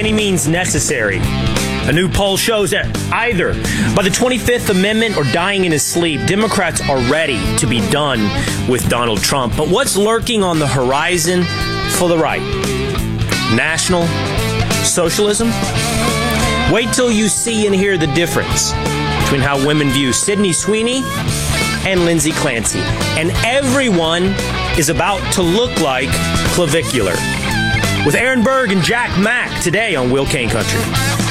any means necessary. A new poll shows that either by the 25th Amendment or dying in his sleep, Democrats are ready to be done with Donald Trump. But what's lurking on the horizon for the right? National socialism? Wait till you see and hear the difference between how women view Sydney Sweeney and Lindsay Clancy. And everyone is about to look like Clavicular. With Aaron Berg and Jack Mack today on Will Kane Country.